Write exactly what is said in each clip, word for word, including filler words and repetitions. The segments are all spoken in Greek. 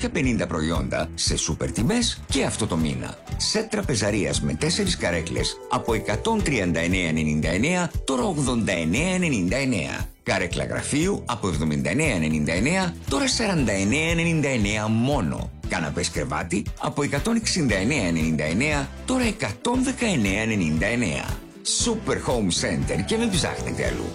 τριακόσια πενήντα προϊόντα σε σούπερ τιμές και αυτό το μήνα. Σετ τραπεζαρίας με τέσσερις καρέκλες από εκατόν τριάντα εννέα ενενήντα εννέα, τώρα ογδόντα εννέα ενενήντα εννέα. Καρέκλα γραφείου από εβδομήντα εννέα ενενήντα εννέα, τώρα σαράντα εννέα ενενήντα εννέα μόνο. Καναπές κρεβάτι από εκατόν εξήντα εννέα ενενήντα εννέα, τώρα εκατόν δεκαεννέα ενενήντα εννέα. Super Home Center και μην ψάχνετε αλλού.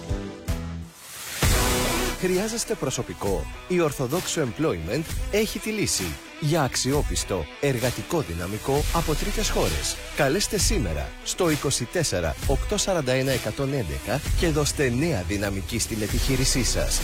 Χρειάζεστε προσωπικό? Η Ορθοδόξο Employment έχει τη λύση. Για αξιόπιστο, εργατικό δυναμικό από τρίτες χώρες. Καλέστε σήμερα στο είκοσι τέσσερα οκτακόσια σαράντα ένα εκατόν έντεκα και δώστε νέα δυναμική στην επιχείρησή σας.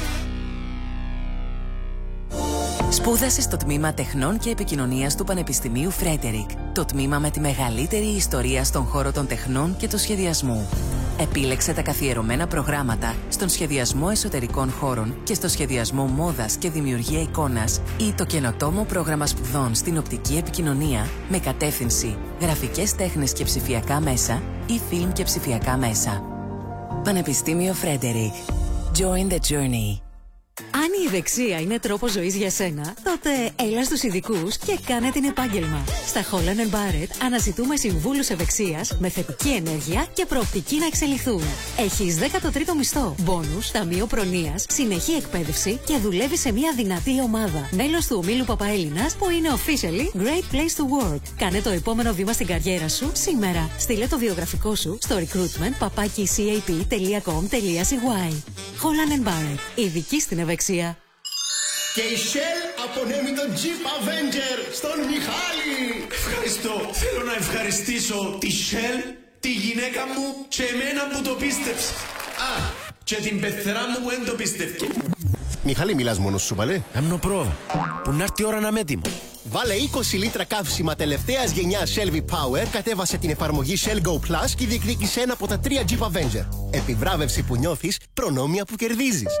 Σπούδασε στο τμήμα Τεχνών και Επικοινωνίας του Πανεπιστημίου Φρέντερικ, το τμήμα με τη μεγαλύτερη ιστορία στον χώρο των τεχνών και του σχεδιασμού. Επίλεξε τα καθιερωμένα προγράμματα στον σχεδιασμό εσωτερικών χώρων και στο σχεδιασμό μόδας και δημιουργία εικόνας ή το καινοτόμο πρόγραμμα σπουδών στην οπτική επικοινωνία με κατεύθυνση γραφικές τέχνες και ψηφιακά μέσα ή φιλμ και ψηφιακά μέσα. Πανεπιστήμιο Φρέντερικ. Join the journey. Αν η ευεξία είναι τρόπος ζωής για σένα, τότε έλα στους ειδικούς και κάνε την επάγγελμα. Στα Holland Barrett αναζητούμε συμβούλους ευεξίας με θετική ενέργεια και προοπτική να εξελιχθούν. Έχεις δέκατο τρίτο μισθό, μπόνους, ταμείο προνοίας, συνεχή εκπαίδευση και δουλεύεις σε μια δυνατή ομάδα. Μέλος του ομίλου Παπαέλληνας που είναι officially Great Place to Work. Κάνε το επόμενο βήμα στην καριέρα σου σήμερα. Στείλε το βιογραφικό σου στο recruitment παπάκι καπ τελεία κομ τελεία σι γουάι. Holland Barrett. Ειδική στην ευεξία. Και η Shell απονέμει τον Jeep Avenger στον Μιχάλη. Ευχαριστώ. Θέλω να ευχαριστήσω τη Shell, τη γυναίκα μου και εμένα που το πίστεψε. Α, και την πεθερά μου που δεν το πίστευκε. Μιχάλη, μιλάς μόνος σου, παλέ? Έμνο προ, που να έρθει η ώρα να είμαι έτοιμο. Βάλε είκοσι λίτρα καύσιμα τελευταίας γενιάς Shell V-Power, κατέβασε την εφαρμογή Shell Go Plus και διεκδίκησε ένα από τα τρία Jeep Avenger. Επιβράβευση που νιώθεις, προνόμια που κερδίζεις.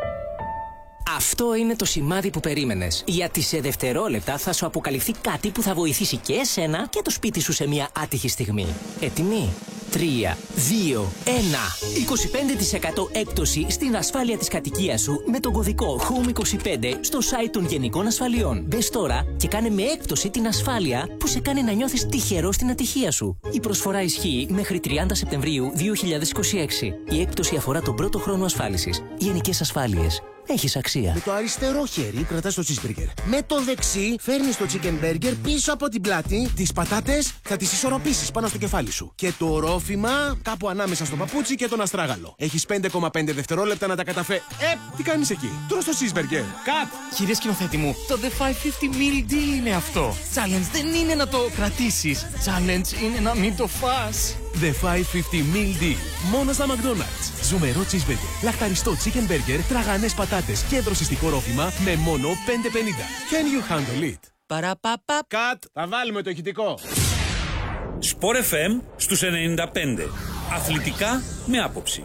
Αυτό είναι το σημάδι που περίμενες. Γιατί σε δευτερόλεπτα θα σου αποκαλυφθεί κάτι που θα βοηθήσει και εσένα και το σπίτι σου σε μια άτυχη στιγμή. Έτοιμοι? τρία, δύο, ένα. είκοσι πέντε τοις εκατό έκπτωση στην ασφάλεια της κατοικίας σου με τον κωδικό χόουμ είκοσι πέντε στο site των Γενικών Ασφαλιών. Μπες τώρα και κάνε με έκπτωση την ασφάλεια που σε κάνει να νιώθεις τυχερό στην ατυχία σου. Η προσφορά ισχύει μέχρι τριάντα Σεπτεμβρίου δύο χιλιάδες είκοσι έξι. Η έκπτωση αφορά τον πρώτο χρόνο ασφάλισης. Γενικές Ασφάλειες. Έχεις αξία. Με το αριστερό χέρι κρατάς το cheeseburger. Με το δεξί φέρνεις το chicken burger πίσω από την πλάτη. Τις πατάτες θα τις ισορροπήσεις πάνω στο κεφάλι σου. Και το ρόφημα κάπου ανάμεσα στο παπούτσι και τον αστράγαλο. Έχεις πέντε κόμμα πέντε δευτερόλεπτα να τα καταφέρεις. Ε, τι κάνεις εκεί? Τρως το cheeseburger. Κατ! Κύριε σκηνοθέτη μου, το The πεντακόσια meal deal είναι αυτό. Challenge δεν είναι να το κρατήσεις. Challenge είναι να μην το φας. The πεντακόσια meal deal. Μόνο στα McDonald's. Ζουμερό cheeseburger, λαχταριστό chicken burger, τραγανές πατάτες και δροσιστικό ρόφημα με μόνο πέντε πενήντα. Can you handle it? Παραπαπα. Κατ! Θα βάλουμε το ηχητικό. Sport εφ εμ στους ενενήντα πέντε. Αθλητικά με άποψη.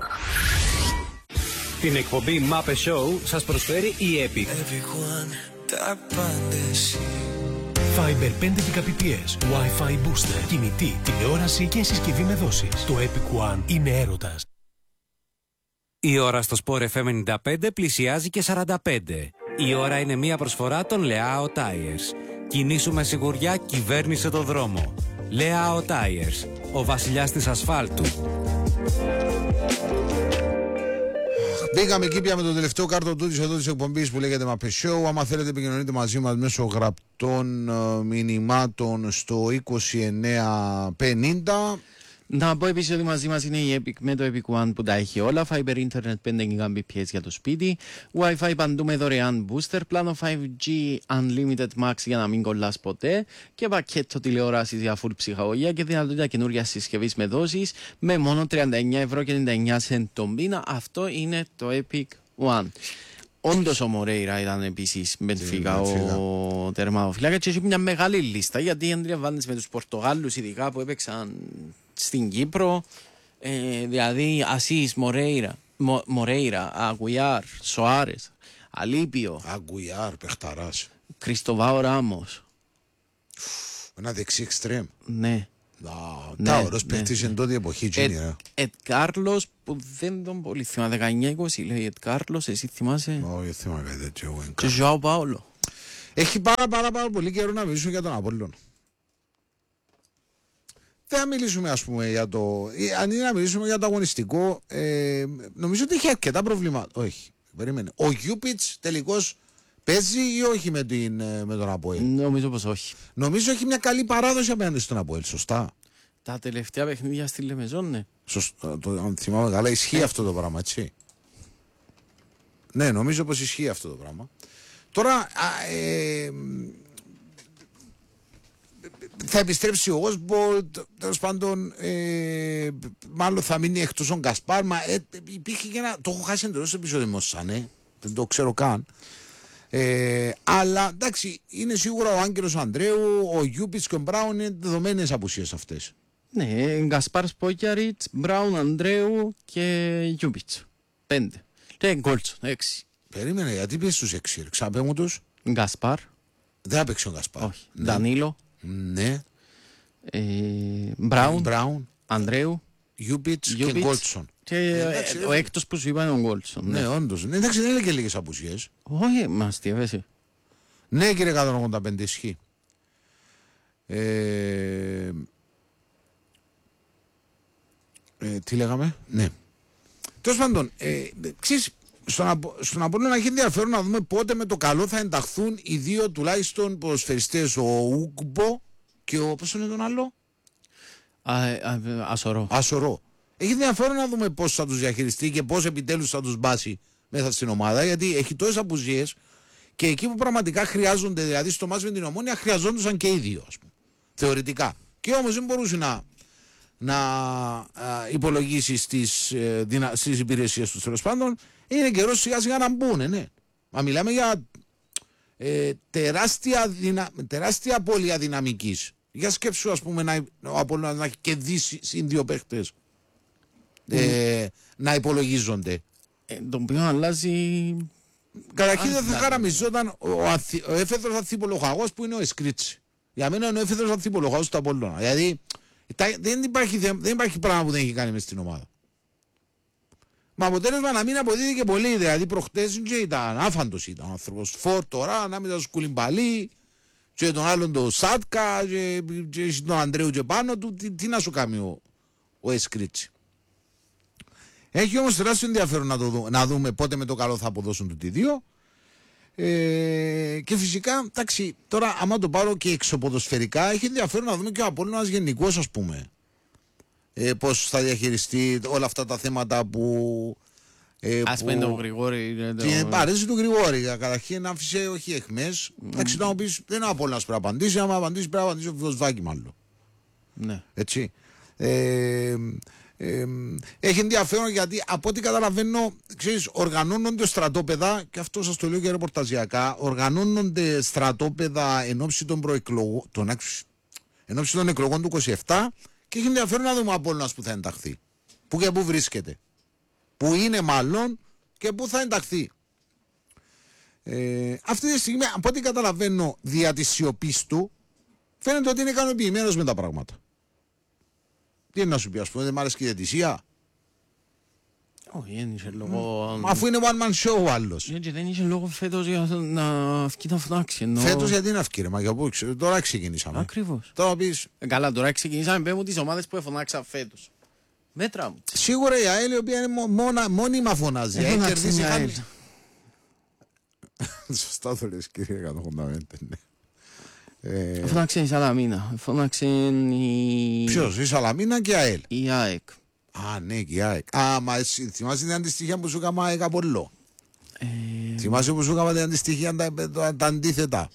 Την εκπομπή Muppet Show σας προσφέρει η Epic. Fiber πέντε Gbps, Wi-Fi booster, κινητή, τηλεόραση και συσκευή με δόσεις. Το Epic One είναι έρωτας. Η ώρα στο Sport εφ εμ ενενήντα πέντε πλησιάζει και σαράντα πέντε. Η ώρα είναι μια προσφορά των Leao Tires. Κινήσου με σιγουριά, κυβέρνησε το δρόμο. Leao Tires, ο βασιλιάς της ασφάλτου. Μπήκαμε εκεί πια με το τελευταίο κάρτο τούτης εδώ της εκπομπής που λέγεται Muppet Show. Άμα θέλετε επικοινωνείτε μαζί μας μέσω γραπτών uh, μηνυμάτων στο είκοσι εννέα πενήντα. Να πω επίσης ότι μαζί μας είναι η Epic με το Epic One που τα έχει όλα. Fiber Internet πέντε Gbps για το σπίτι. Wi-Fi παντού με δωρεάν booster. Πλάνο φάιβ τζι Unlimited Max για να μην κολλάς ποτέ. Και πακέτο τηλεόρασης για full ψυχαγωγία και δυνατότητα καινούργια συσκευής με δόσεις με μόνο τριάντα εννέα ευρώ και ενενήντα εννέα σεντ τον μήνα. Αυτό είναι το Epic One. Όντως ο Μορέιρα ήταν επίσης Μπενφίκα ο τερματοφύλακας και έχει μια μεγάλη λίστα γιατί αντιλαμβάνεσαι με τους Πορτογάλους ειδικά που έπαιξαν στην Κύπρο, ε, δηλαδή Ασίς, Μορέιρα, Μο, Μορέιρα, Αγουιάρ, Σοάρες, Αλίπιο, Αγουιάρ, παιχταράς, Κριστοβάο Ράμος. Ένα δεξί εξτρέμ. Ναι. Τάωρος παίχτης εν τότε εποχή. Ετ Κάρλος που δεν τον πολύ θυμάμαι, δεκαεννιά είκοσι λέει Ετ Κάρλος, εσύ θυμάσαι? Όχι, θυμάμαι κάτι τέτοιο. Και Ζωάο Πάολο. Έχει πάρα πάρα πάρα πολύ καιρό να μιλήσουμε για τον Απόλλωνα. Δεν θα μιλήσουμε ας πούμε για το... Αν είναι να μιλήσουμε για το αγωνιστικό, ε, νομίζω ότι έχει αρκετά προβλήματα. Όχι, περίμενε. Ο Γιούπιτς τελικώς παίζει ή όχι με, την, με τον Αποέλ? Νομίζω πως όχι. Νομίζω έχει μια καλή παράδοση απέναντι στον Αποέλ, σωστά. Τα τελευταία παιχνίδια στη Λεμεζόν, ναι. Σωστά, το, αν θυμάμαι καλά, ισχύει αυτό το πράγμα, έτσι. Ναι, νομίζω πως ισχύει αυτό το πράγμα. Τώρα, α, ε, θα επιστρέψει ο Όσμπολτ, τέλος πάντων, ε, μάλλον θα μείνει εκτός ο Γκασπάρ, μα ε, υπήρχε και ένα, το έχω χάσει εντελώς επεισόδιο με όσαν, ε, δεν το ξέρω καν. Ε, αλλά εντάξει, είναι σίγουρα ο Άγγελος Ανδρέου, ο Γιούπιτς και ο Μπράουν είναι δεδομένες απουσίες αυτές. Ναι, Γκασπάρ Σπόκιαριτς, Μπράουν Ανδρέου και Γιούπιτς. Πέντε. Και Γκόλτσον, έξι. Περίμενε, γιατί πήγες στους έξι, ξαπέ μου τους. Γκασπάρ. Δεν έπαιξε ο Γκασπάρ. Όχι. Ναι. Ντανίλο. Ναι. Ε, Μπράουν. Μπράουν. Ανδρέου. Γιούπιτς και Γκόλτσον. Και ε, ο έκτος που σου είπα είναι ο Γκόλτσον. Ναι, ναι, όντως. Ναι, εντάξει, δεν είναι και λίγες απουσίες. Όχι, μας τι έβεσαι. Ναι, κύριε εκατόν ογδόντα πέντε, ισχύει. Ε, ε, τι λέγαμε, ναι. Τέλος πάντων, ε, ξέρεις, στον, Απο, στον Απόλλωνα έχει ενδιαφέρον να δούμε πότε με το καλό θα ενταχθούν οι δύο τουλάχιστον ποδοσφαιριστές, ο Ούγκμπο και ο, πώς είναι τον άλλο? Α, α, ασορό. Ασορό. Έχει ενδιαφέρον να δούμε πώς θα τους διαχειριστεί και πώς επιτέλους θα τους μπάσει μέσα στην ομάδα, γιατί έχει τόσες απουσίες και εκεί που πραγματικά χρειάζονται, δηλαδή στο μάτς με την Ομόνια χρειαζόντουσαν και οι δύο, ας πούμε, θεωρητικά. Και όμως δεν μπορούσε να, να α, υπολογίσει στις, ε, δυνα, στις υπηρεσίες τους, τέλος πάντων. Είναι καιρός σιγά σιγά να μπουν, ναι. Μα μιλάμε για ε, τεράστια, δυνα, τεράστια απώλεια δυναμικής. Για σκέψου, ας πούμε, να, ο Απόλλωνας να έχει κερδίσει συν δύο παίχτες ε, mm. να υπολογίζονται. Ε, τον οποίο αλλάζει... Καταρχήν δεν θα χαραμιζόταν ο, αθη, ο έφεδρος ανθιπολογαγός που είναι ο Εσκρίτσι. Για μένα είναι ο έφεδρος ανθιπολογαγός του Απόλλωνα. Δηλαδή δεν υπάρχει, δεν υπάρχει πράγμα που δεν έχει κάνει μες στην ομάδα. Μα αποτέλεσμα να μην αποδίδει και πολύ. Δηλαδή προχτές και ήταν άφαντος, ήταν ο άνθρωπος Φορ τώρα ανάμεσα στο Σκουλιμπαλί και τον άλλον τον Σάτκα και, και τον Ανδρέου και πάνω του. Τι, τι να σου κάνει ο, ο Εσκρίτσι. Έχει όμως τεράστιο ενδιαφέρον να, το δούμε, να δούμε πότε με το καλό θα αποδώσουν του τι δύο. Ε, και φυσικά, εντάξει, τώρα άμα το πάρω και εξωποδοσφαιρικά, έχει ενδιαφέρον να δούμε και ο Απόλλωνας γενικώς, ας πούμε. Ε, πώς θα διαχειριστεί όλα αυτά τα θέματα που... Ε, ας πούμε τον Γρηγόρη. Την παρέτηση του Γρηγόρη. Καταρχήν άφησε όχι εχμές. Mm. Εντάξει, να μου πεις, δεν είναι ο Απόλλωνας πρέπει να απαντήσει, άμα απαντήσει πρέπει να απαντήσει ο Φιδοσβάκη μάλλον. Ναι. Έτσι. Ε, Ε, έχει ενδιαφέρον γιατί από ό,τι καταλαβαίνω, ξέρεις, οργανώνονται στρατόπεδα, και αυτό σας το λέω και ρεπορταζιακά, οργανώνονται στρατόπεδα εν ώψη των προεκλογών, των, εν ώψη των εκλογών του είκοσι επτά, και έχει ενδιαφέρον να δούμε ο Απόλλωνας που θα ενταχθεί. Πού και πού βρίσκεται. Πού είναι μάλλον και πού θα ενταχθεί. Ε, αυτή τη στιγμή, από ό,τι καταλαβαίνω, δια της σιωπής του, φαίνεται ότι είναι ικανοποιημένος με τα πράγματα. Τι είναι να σου πει, ας πούμε, δεν μ' άρεσε και η διαιτησία. Όχι, δεν είχε λόγο... Αφού είναι one man show ο άλλος. Δεν είχε λόγο φέτος για να αυκεί να φωνάξει. Φέτος γιατί να αυκεί ρε, μα για πού, τώρα ξεκινήσαμε. Ακριβώς. Τώρα πεις... Καλά, τώρα ξεκινήσαμε, πέμουν τις ομάδες που εφωνάξαν φέτος. Μέτρα μου. Σίγουρα η ΑΕΛ, η οποία είναι μόνα, μόνιμα φωνάζει. Έχει κερδίσει χάνει. Σωστά το λες, κύριε εκατόν ογδόντα πέντε. Ε... Φώναξε η Σαλαμίνα. Φώναξε η... Ποιος, η Σαλαμίνα και η ΑΕΛ. Η ΑΕΚ. Α, ναι, και η ΑΕΚ. Α, μα εσύ θυμάσαι την αντιστοιχεία που σου έκανα ΑΕΚ Απόλλω. Ε... Θυμάσαι που σου έκανα την αντιστοιχεία τα, τα, τα αντίθετα.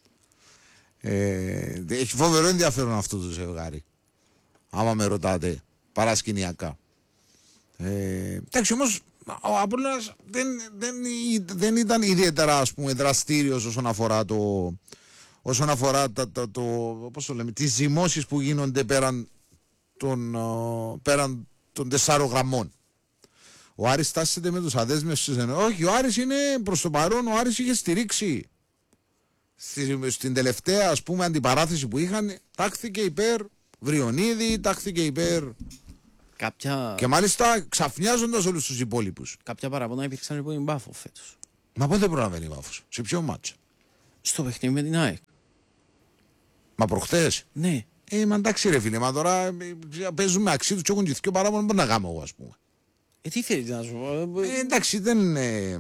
Ε, έχει φοβερό ενδιαφέρον αυτό το ζευγάρι. Άμα με ρωτάτε, παρασκηνιακά. Ε, εντάξει, όμως ο Απόλλωνας δεν, δεν, δεν ήταν ιδιαίτερα, ας πούμε, δραστήριος όσον αφορά το... όσον αφορά τα, τα, το, πώς το λέμε, τις ζυμώσεις που γίνονται πέραν των, uh, πέραν των τεσσάρων γραμμών. Ο Άρης τάσσεται με τους αδέσμευσεις. Όχι, ο Άρης είναι προς το παρόν, ο Άρης είχε στηρίξει στη, στην τελευταία, ας πούμε, αντιπαράθεση που είχαν, τάχθηκε υπέρ Βριονίδη, τάχθηκε υπέρ... Κάποια... Και μάλιστα ξαφνιάζοντας όλους τους υπόλοιπους. Κάποια παραπονά υπήρξαν υπό την Πάφο φέτος. Μα πότε προλαβαίνει η Πάφος, σε ποιο μάτσο? Στο παιχνίδι με την ΑΕΚ. Μα προχτές. Ναι. Ε, μα εντάξει ρε φίλε, μα τώρα ε, παίζουμε αξί του και έχουν και παράπονο να κάνω εγώ, ας πούμε. Ε, τι θέλεις να σου πω. Ε, εντάξει, δεν... Ε...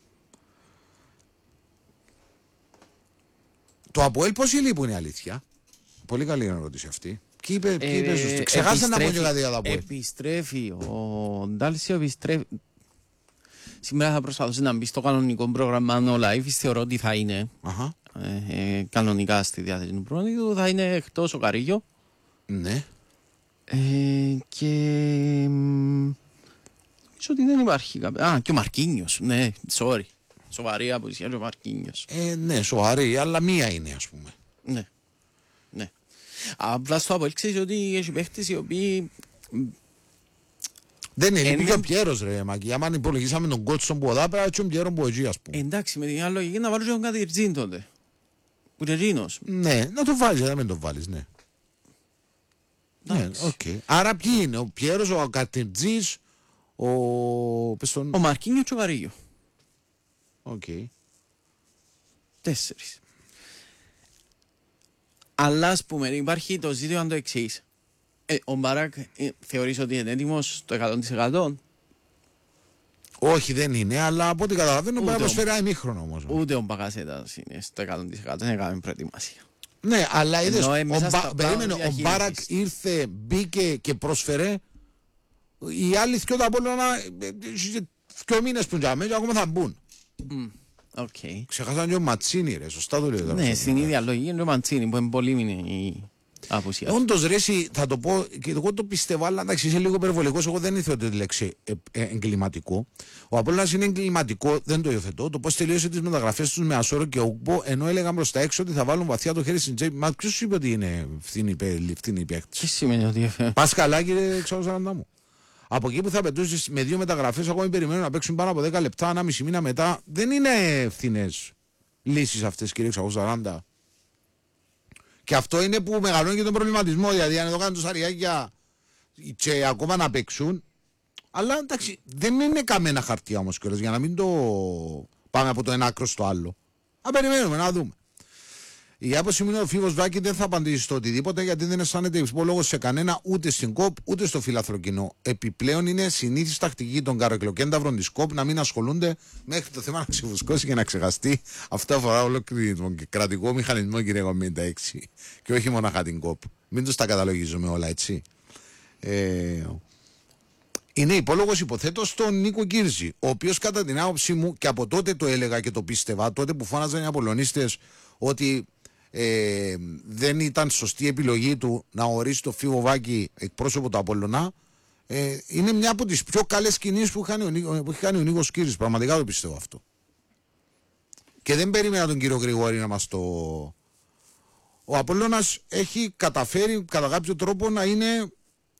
Το ΑΠΟΕΛ πόσοι λείπουν είναι η αλήθεια. Πολύ καλή ερώτηση αυτή. Και είπε, Ε, είπε σωστή. Ξεχάσατε να πω και κάτι για το ΑΠΟΕΛ. Επιστρέφει, ο Ντάλσιο επιστρέφει. Σήμερα θα προσπαθούσε να μπει στο κανονικό πρόγραμμα ο live. Θεωρώ ότι θα είναι Αχα. ε, ε, κανονικά στη διάθεση του πρόγραμματος. Θα είναι εκτός ο Καρίγιο. Ναι. Ε, και... Νομίζω ότι δεν υπάρχει κάποιο... Α, και ο Μαρκίνιος. Ναι, sorry. Σοβαρή αποσία ο Μαρκίνιος. Ε, ναι, σοβαρή, αλλά μία είναι, ας πούμε. Ναι. Ναι. Απλά στο ΑΠΟΕΛ ξέρεις ότι έχει παίχτες οι οποίοι... Δεν είναι, είναι πήγε ο Πιέρος ρε Μακή. Άμα υπολογίσαμε τον κότσο που οδά, πρέπει να τον Πιέρο που εκεί, ας πούμε. Εντάξει, με την άλλη λογική να βάλω και τον Κατηρτζίν τότε. Που είναι Ρήνος. Ναι, να το βάλεις, δεν με το βάλεις, ναι. Ναι, οκ. Okay. Άρα ποιοι είναι, ο Πιέρος, ο Κατηρτζής, ο... Πες τον... Ο Μαρκίνιος και ο Καρίγιο. Οκ. Okay. Τέσσερις. Αλλά ας πούμε υπάρχει το ζήτημα το εξής. Ε, ο Μπάρακ ε, θεωρείς ότι είναι έτοιμος στο εκατό τοις εκατό. Όχι δεν είναι, αλλά από ό,τι καταλαβαίνω μπορεί να Ούτε ο- προσφέρει ημίχρονο όμως. Ούτε ο Μπακασέτας είναι στο εκατό τοις εκατό. Δεν έκαμε προετοιμασία. Ναι, αλλά είδες, Ενώ, ε, ο, μέσα Μπα... στα περίμενε, πλάνα ο Μπάρακ ήρθε, μπήκε και πρόσφερε. Οι άλλοι δυο τα Απόλλωνα δυο μήνες που τζάμε και ακόμα θα μπουν. Okay. Ξεχάσαν και ο Ματσίνη ρε, σωστά το λέω. τώρα. Ναι, στην ίδια λογική είναι ο Μαντσίνη που είναι πολύ μήνυ η απουσία. Όντως ρε, εσύ, θα το πω και εγώ το πιστεύω, αλλά εντάξει είσαι λίγο υπερβολικός. Εγώ δεν ήθελα τη λέξη ε, ε, εγκληματικό. Ο Απόλλωνας είναι εγκληματικό, δεν το υιοθετώ. Το πώς τελείωσε τις μεταγραφές τους με Ασόρο και Ουγκμπο, ενώ έλεγαν προς τα έξω ότι θα βάλουν βαθιά το χέρι στην τσέπη. Μα ποιος σου είπε ότι είναι φθηνή η παίκτης. Τι σημαίνει ότι έφερε. Πας καλά κύριε Ξαροσαραντά μου. Από εκεί που θα πετούσεις με δύο μεταγραφές, ακόμη περιμένουν να παίξουν πάνω από δέκα λεπτά, ένα μισή μήνα μετά, δεν είναι φθηνές λύσεις αυτές κύριε Ξαροσαραντά. Και αυτό είναι που μεγαλώνει και τον προβληματισμό. Δηλαδή, αν εδώ κάνουν τους αριάκια και ακόμα να παίξουν. Αλλά εντάξει, δεν είναι καμένα χαρτιά όμως κιόλας για να μην το πάμε από το ένα άκρο στο άλλο. Να περιμένουμε, να δούμε. Η άποψη μου είναι ο Φίβος Βάκη δεν θα απαντήσει στο οτιδήποτε γιατί δεν αισθάνεται υπόλογος σε κανένα ούτε στην ΚΟΠ ούτε στο φιλάθρο κοινό. Επιπλέον είναι συνήθις τακτική των καροκλοκένταυρων της ΚΟΠ να μην ασχολούνται μέχρι το θέμα να ξεφουσκώσει και να ξεχαστεί. Αυτό αφορά ολόκληρο τον κρατικό μηχανισμό, κύριε εβδομήντα έξι. Και όχι μονάχα την ΚΟΠ. Μην τους τα καταλογίζουμε όλα έτσι. Ε, είναι υπόλογος υποθέτω στον Νίκο Κύρζη, ο οποίος κατά την άποψή μου και από τότε το έλεγα και το πίστευα, τότε που φώναζαν οι Απολλωνίστες ότι ε, δεν ήταν σωστή επιλογή του να ορίσει το Φίβο Βάκη εκπρόσωπο του Απολλωνά, ε, είναι μια από τις πιο καλές κινήσεις που, που έχει κάνει ο Νίκος Κύρζης. Πραγματικά το πιστεύω αυτό. Και δεν περίμενα τον κύριο Γρηγόρη να μας το... Ο Απολλώνας έχει καταφέρει κατά κάποιο τρόπο να είναι...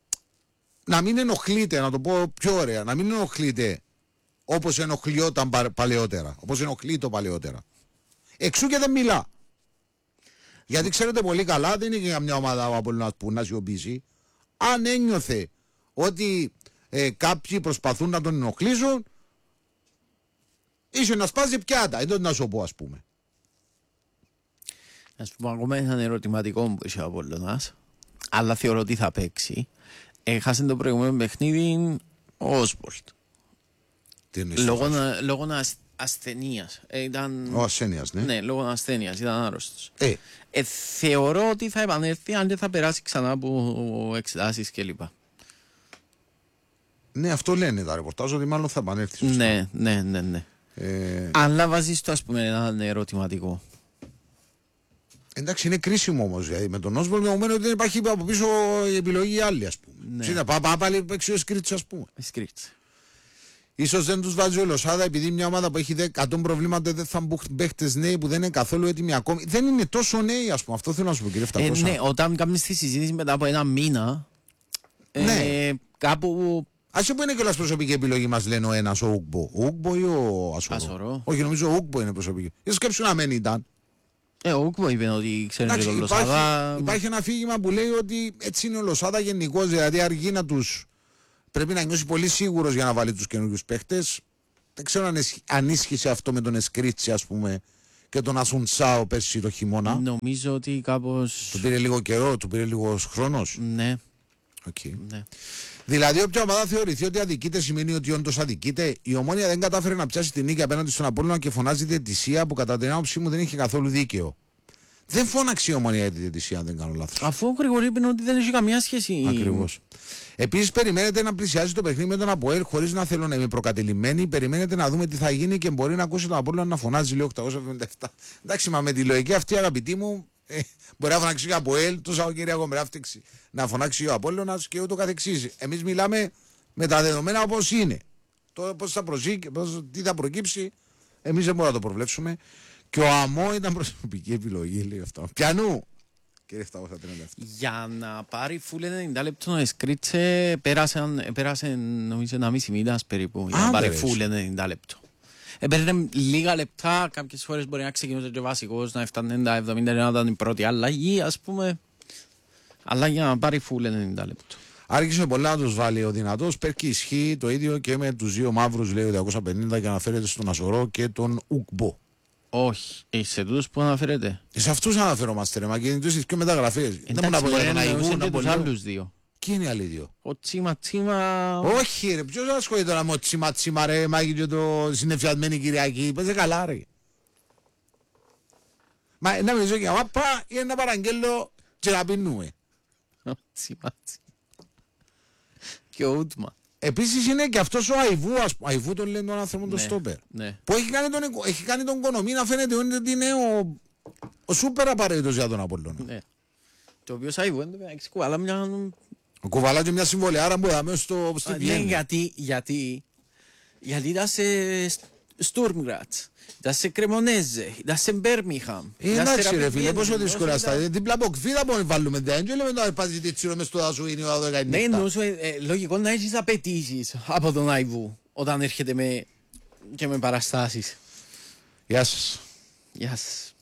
να μην ενοχλείται, να το πω πιο ωραία, να μην ενοχλείται όπως ενοχλιόταν παλαιότερα, όπως ενοχλείται παλαιότερα. Εξού και δεν μιλά. Γιατί ξέρετε πολύ καλά, δεν είναι για μια ομάδα ο Απολλώνας που να σιωπήσει. Αν ένιωθε ότι ε, κάποιοι προσπαθούν να τον ενοχλήσουν, ίσως να σπάζει πιάτα, δεν να σου πω ας πούμε. Να σου πω ακόμα έναν ερωτηματικό που είσαι ο Απολλωνάς, αλλά θεωρώ ότι θα παίξει. Έχασε το προηγούμενο παιχνίδι ο Όσβολτ. Λόγω, λόγω ασ, ασθενείας. Ε, ήταν... Ο ασθένειας, ναι. Ναι, λόγω ασθένειας, ήταν άρρωστος. Ε. Ε, θεωρώ ότι θα επανέλθει αν δεν θα περάσει ξανά από εξετάσεις κλπ. Ναι, αυτό λένε τα ρεπορτάζ, ότι μάλλον θα επανέλθει. Ναι, ναι, ναι, ναι. Ε... Αλλά βάζεις το ας πούμε ένα ερωτηματικό. Εντάξει, είναι κρίσιμο όμως. Δηλαδή, με τον Όσβολτ δεδομένου ότι δεν υπάρχει από πίσω η επιλογή άλλη, ας πούμε. Ναι. Σύνα, πά, πά, πάλι παίξει ο Σκρίτς, ας πούμε. Σκρίτς. Ίσως δεν τους βάζει ο Λοσάδα επειδή μια ομάδα που έχει εκατό προβλήματα δεν θα μπουν παίχτες νέοι που δεν είναι καθόλου έτοιμοι ακόμη. Δεν είναι τόσο νέοι, ας πούμε. Αυτό θέλω να σου πω, κύριε Φτακώσα. Ε, ναι, όταν κάνεις τη συζήτηση μετά από ένα μήνα. Ναι. Ε, κάπου. Άσε που είναι κιόλας προσωπική επιλογή μας, λένε ο ένας, ο Ουγκμπο. Ο Ουγκμπο ή ο Ασορό. Ασορό. Όχι, νομίζω ο Ουγκμπο είναι προσωπική. Για σκέψου να μένει ήταν. Ε, ο Ουγκμπο είπε ότι ξέρει και τον υπάρχει, Λοσάδα. Υπάρχει ένα αφήγημα που λέει ότι έτσι είναι ο Λοσάδα γενικώς, δηλαδή αργεί να τους. Πρέπει να νιώσει πολύ σίγουρος για να βάλει τους καινούριους παίχτες. Δεν ξέρω αν, αν ίσχυσε αυτό με τον Εσκρίτσι, ας πούμε, και τον Ασουνσάο πέρσι το χειμώνα. Νομίζω ότι κάπως. Του πήρε λίγο καιρό, του πήρε λίγο χρόνο. Ναι. Okay. ναι. Δηλαδή, όποια ομάδα θεωρηθεί ότι αδικείται, σημαίνει ότι όντως αδικείται. Η Ομόνια δεν κατάφερε να πιάσει την νίκη απέναντι στον Απόλλωνα και φωνάζει διαιτησία που κατά την άποψή μου δεν είχε καθόλου δίκαιο. Δεν φώναξε η Ομόνια για τη διαιτησία, αν δεν κάνω λάθος. Αφού ο Γρηγορή είπε ότι δεν έχει καμία σχέση. Ακριβώς. Επίσης, περιμένετε να πλησιάζει το παιχνίδι με τον Αποέλ χωρίς να θέλω να είμαι προκατελημένοι. Περιμένετε να δούμε τι θα γίνει και μπορεί να ακούσει τον Απόλλωνα να φωνάζει λέει οκτακόσια εβδομήντα επτά. Εντάξει, μα με τη λογική αυτή, αγαπητοί μου, ε, μπορεί να φωνάξει ο Αποέλ, το Σαββατοκύριακο μεράφτηξη, να φωνάξει ο Απόλλωνας και ούτω καθεξής. Εμείς μιλάμε με τα δεδομένα όπως είναι. Το πώς θα προσήκει, πώς, τι θα προκύψει, εμείς δεν μπορούμε να το προβλέψουμε. Και ο ΑΜΟ ήταν προσωπική επιλογή, λέει αυτό. Πιανού! Κύριε επτακόσια τριάντα επτά. Για να πάρει φουλ ενενήντα λεπτό ο Σκρίτσε πέρασε, πέρασε νομίζω ένα μισή μήνας περίπου. Για να πάρει φουλ ενενήντα λεπτό. Έπαιρνε λίγα λεπτά, κάποιες φορές μπορεί να ξεκινούσε και βασικός, να έφτανε τα εβδομήντα να ήταν η πρώτη αλλαγή, ας πούμε. Αλλά για να πάρει φουλ ενενήντα λεπτό. Άρχισε πολλά να τους βάλει ο δυνατός. Πέρκει ισχύει το ίδιο και με τους δύο μαύρους, λέει ο διακόσια πενήντα, και αναφέρεται στον Ασορό και τον Ουκμπό. Όχι, σε τούτους που αναφέρεται. Σε αυτούς αναφερόμαστε, ρε Μακίνη, τους και μεταγραφές. Δεν μου να πω για τον Αϊβού, να πω άλλους δύο. Ποιοι είναι οι άλλοι δύο? Ο Τσίμα Τσίμα. Όχι ρε, ποιος ασχολείται τώρα με ο Τσίμα Τσίμα ρε Μάκη και το συνεφιασμένη Κυριακή. Παίζε καλά ρε. Μα να μιλήσω για μάπα ή να παραγγέλω και να πίνουμε. Ο Τσίμα Τσίμα. Και ο Ούτμα. Επίσης είναι και αυτός ο Αϊβού, ας πούμε, Αϊβού τον λένε τον άνθρωπο τον ναι, στόπερ. Ναι. Που έχει κάνει τον, έχει κάνει τον Κονομή να φαίνεται ότι είναι ο, ο σούπερ απαραίτητος για τον Απόλλωνα. Ναι. Το οποίο Αϊβού είναι κουβάλα μια... Ο κουβάλα και μια συμβολιάρα που είδαμε στο, στη Βιέννη. Ναι, γιατί, γιατί, γιατί ήταν σε Στουρμγκρατς, ήταν σε Κρεμονέζε, ήταν σε Μπέρμιχαμ. Εντάξει ρε φίλε, πόσο δύσκολα στα δίπλα από κφίδα που βάλουμε δεν και λέμε να πας τη τσίρο μες στο δάσου είναι ο δέκα νύχτα. Ναι, εννοούσω λογικό να έχεις απαιτήσεις από τον Αϊβού όταν έρχεται με, και με παραστάσεις. Γεια σας. Γεια σας.